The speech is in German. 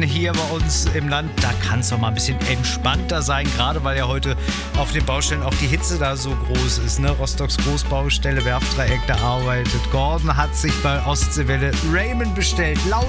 hier bei uns im Land, da kann es doch mal ein bisschen entspannter sein, gerade weil ja heute auf den Baustellen auch die Hitze da so groß ist. Ne? Rostocks Großbaustelle, Werftdreieck, da arbeitet Gordon, hat sich bei Ostseewelle Raymond bestellt.